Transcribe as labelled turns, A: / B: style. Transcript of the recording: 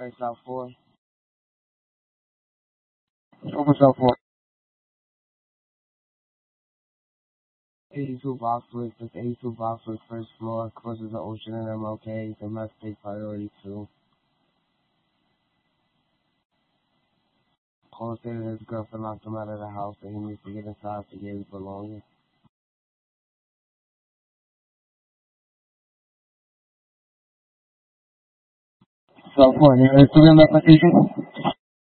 A: Okay, South 4. Open South 4. 82 Boxwood, just 82 Boxwood, first floor, closes the ocean and MLK, domestic priority 2. Cole stated his girlfriend locked him out of the house and he needs to get inside to get his belongings. South 4, you ready to the application?